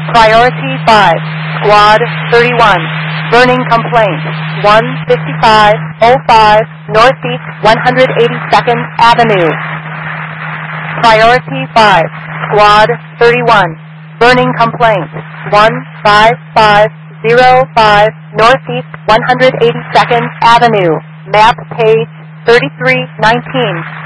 Priority 5, Squad 31. Burning complaint, 15505 Northeast 182nd Avenue. Priority 5, Squad 31. Burning complaint, 15505 Northeast 182nd Avenue. Map page 3319.